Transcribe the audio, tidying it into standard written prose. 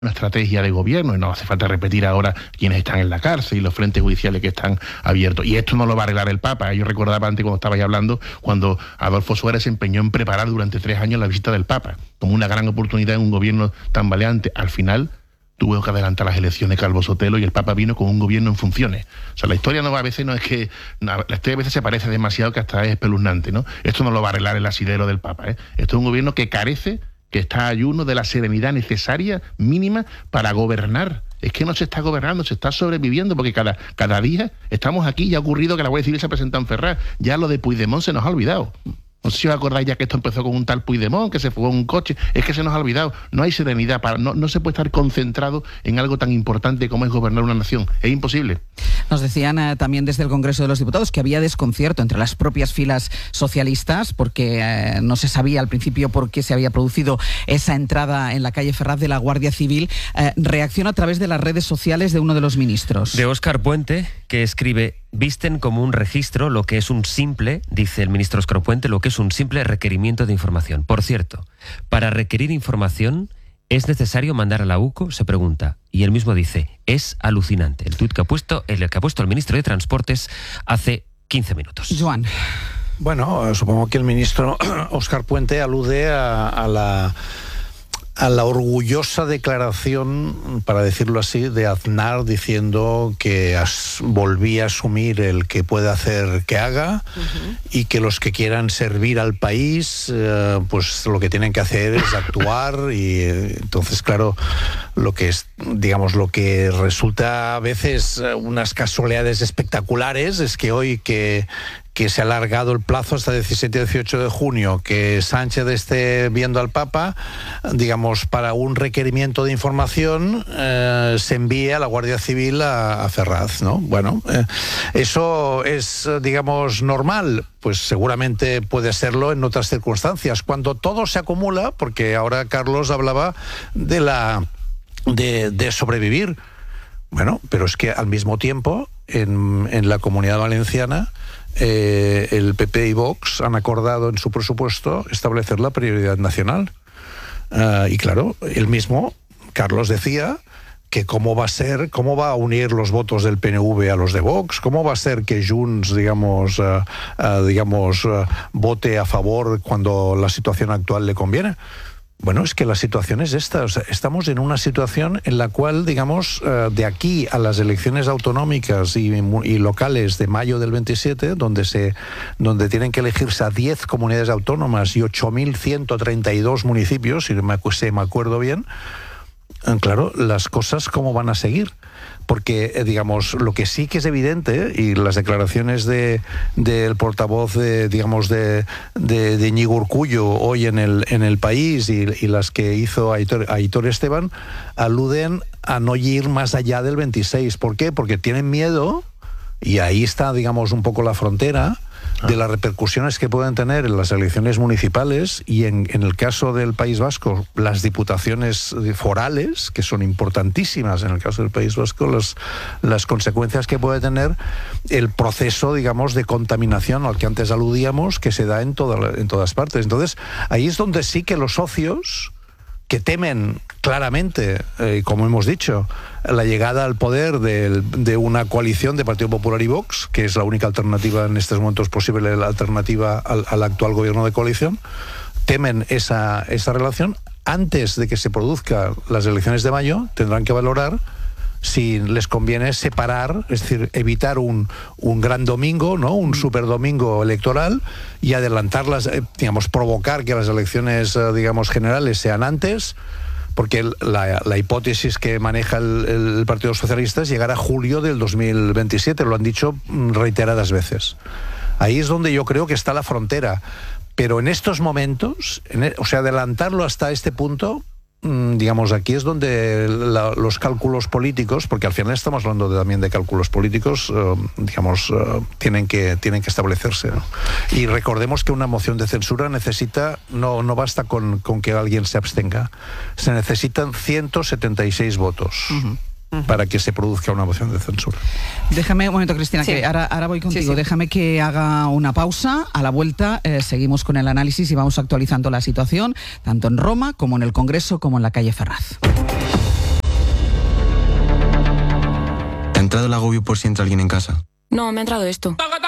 una estrategia de gobierno, y no hace falta repetir ahora quiénes están en la cárcel y los frentes judiciales que están abiertos. Y esto no lo va a arreglar el Papa. Yo recordaba antes, cuando estabais hablando, cuando Adolfo Suárez se empeñó en preparar durante 3 años la visita del Papa, como una gran oportunidad en un gobierno tan baleante. Al final tuvo que adelantar las elecciones Calvo Sotelo y el Papa vino con un gobierno en funciones. O sea, la historia a veces se parece demasiado, que hasta es espeluznante, ¿no? Esto no lo va a arreglar el asidero del Papa, ¿eh? Esto es un gobierno que está a ayuno de la serenidad necesaria, mínima, para gobernar. Es que no se está gobernando, se está sobreviviendo, porque cada día estamos aquí. Ya ha ocurrido que la Guardia Civil se ha presentado en Ferraz. Ya lo de Puigdemont se nos ha olvidado. No sé si os acordáis ya que esto empezó con un tal Puigdemont que se fugó en un coche. Es que se nos ha olvidado. No hay serenidad, no se puede estar concentrado en algo tan importante como es gobernar una nación. Es imposible. Nos decían también desde el Congreso de los Diputados que había desconcierto entre las propias filas socialistas, porque no se sabía al principio por qué se había producido esa entrada en la calle Ferraz de la Guardia Civil. Reacción a través de las redes sociales de uno de los ministros. De Óscar Puente, que escribe: visten como un registro lo que es un simple, dice el ministro Óscar Puente, lo que es un simple requerimiento de información. Por cierto, para requerir información, ¿es necesario mandar a la UCO? Se pregunta. Y él mismo dice: es alucinante. El tuit que ha puesto el ministro de Transportes hace 15 minutos. Joan. Bueno, supongo que el ministro Óscar Puente alude a la orgullosa declaración, para decirlo así, de Aznar, diciendo que volvía a asumir el que puede hacer que haga, y que los que quieran servir al país, pues lo que tienen que hacer es actuar. Y entonces, claro, lo que resulta a veces unas casualidades espectaculares es que hoy que se ha alargado el plazo hasta el 17 y 18 de junio, que Sánchez esté viendo al Papa, para un requerimiento de información, se envíe a la Guardia Civil a Ferraz, ¿no? Bueno, eso es, normal. Pues seguramente puede serlo en otras circunstancias. Cuando todo se acumula, porque ahora Carlos hablaba de sobrevivir. Bueno, pero es que al mismo tiempo, en la Comunidad Valenciana, el PP y Vox han acordado en su presupuesto establecer la prioridad nacional. Y claro, él mismo, Carlos, decía que cómo va a unir los votos del PNV a los de Vox, cómo va a ser que Junts, vote a favor cuando la situación actual le conviene. Bueno, es que la situación es esta. O sea, estamos en una situación en la cual, de aquí a las elecciones autonómicas y locales de mayo del 27, donde tienen que elegirse a 10 comunidades autónomas y 8.132 municipios, si me acuerdo bien, claro, las cosas cómo van a seguir. Porque, lo que sí que es evidente, y las declaraciones del portavoz de Íñigo Urkullu hoy en el País, y las que hizo Aitor Esteban, aluden a no ir más allá del 26. ¿Por qué? Porque tienen miedo, y ahí está, un poco la frontera, de las repercusiones que pueden tener en las elecciones municipales, y en el caso del País Vasco, las diputaciones forales, que son importantísimas en el caso del País Vasco, las consecuencias que puede tener el proceso, de contaminación al que antes aludíamos, que se da en todas partes. Entonces, ahí es donde sí que los socios, que temen claramente, como hemos dicho, la llegada al poder de una coalición de Partido Popular y Vox, que es la única alternativa en estos momentos posible, la alternativa al actual gobierno de coalición, temen esa relación. Antes de que se produzcan las elecciones de mayo, tendrán que valorar si les conviene separar, es decir, evitar un gran domingo, ¿no? Un superdomingo electoral, y adelantarlas, provocar que las elecciones, generales sean antes, porque la hipótesis que maneja el Partido Socialista es llegar a julio del 2027, lo han dicho reiteradas veces. Ahí es donde yo creo que está la frontera. Pero en estos momentos, adelantarlo hasta este punto, aquí es donde los cálculos políticos, porque al final estamos hablando también de cálculos políticos, tienen que establecerse, ¿no? Y recordemos que una moción de censura no basta con que alguien se abstenga, se necesitan 176 votos. Para que se produzca una moción de censura. Déjame un momento, Cristina, sí, que ahora voy contigo. Sí. Déjame que haga una pausa. A la vuelta seguimos con el análisis y vamos actualizando la situación, tanto en Roma como en el Congreso como en la calle Ferraz. entrado el agobio por si entra alguien en casa? No, me ha entrado esto.